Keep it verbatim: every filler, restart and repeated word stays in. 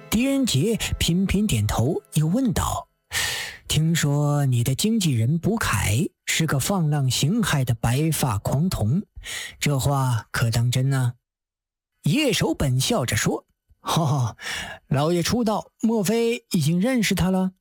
狄仁杰频频点头，又问道：听说你的经纪人卜凯是个放浪形骸的白发狂童，这话可当真呢？叶守本笑着说：哈哈，老爷出道，莫非已经认识他了？